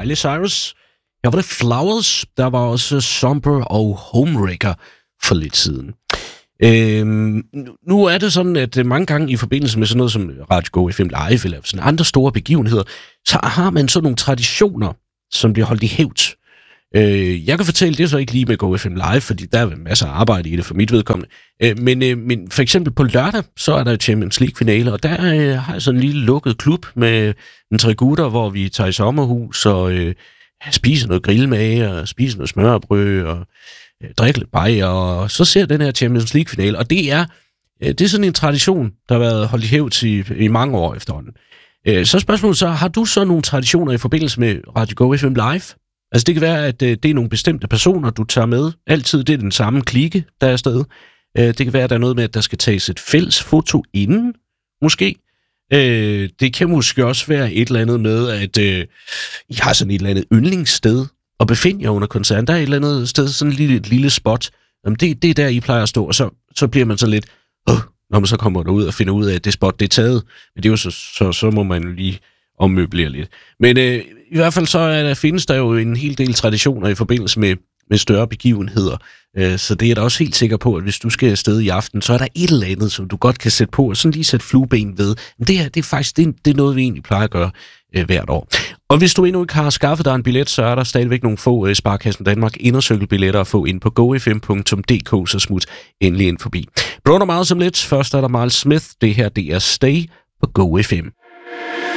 Miley Cyrus. Her var det Flowers. Der var også Somber og Homewrecker for lidt siden. Nu er det sådan, at mange gange i forbindelse med sådan noget som Radio Go FM Live eller sådan andre store begivenheder, så har man sådan nogle traditioner, som bliver holdt i hævd. Jeg kan fortælle, det er så ikke lige med Go FM Live, fordi der er masser af arbejde i det for mit vedkommende. Men for eksempel på lørdag, så er der Champions League-finale, og der har jeg sådan en lille lukket klub med en 3 gutter, hvor vi tager i sommerhus og spiser noget grillmage og spiser noget smørrebrød og drikke lidt bajer, og så ser den her Champions League-finale. Og det er sådan en tradition, der har været holdt i hævd i mange år efterhånden. Så spørgsmålet så, har du så nogle traditioner i forbindelse med Radio Go FM Live? Altså det kan være, at det er nogle bestemte personer, du tager med. Altid det er den samme klike, der er afsted. Det kan være, at der er noget med, at der skal tages et fælles foto inden, måske. Det kan måske også være et eller andet med, at I har sådan et eller andet yndlingssted og befinde jer under koncerten. Der er et eller andet sted, sådan et lille spot. Jamen det er der, I plejer at stå, og så bliver man så lidt, når man så kommer derud og finder ud af, at det spot, det er taget. Men det er jo så må man jo lige ommøblere lidt. Men i hvert fald så findes der jo en hel del traditioner i forbindelse med større begivenheder. Så det er da også helt sikker på, at hvis du skal afsted i aften, så er der et eller andet, som du godt kan sætte på, og sådan lige sætte flueben ved. Men det her, det er faktisk det er noget, vi egentlig plejer at gøre hvert år. Og hvis du endnu ikke har skaffet dig en billet, så er der stadigvæk nogle få Sparkassen Danmark indercirkelbilletter at få ind på gofm.dk, så smut endelig ind forbi. Bruger meget som lidt. Først er der Miles Smith. Det her, det er Stay på Go FM.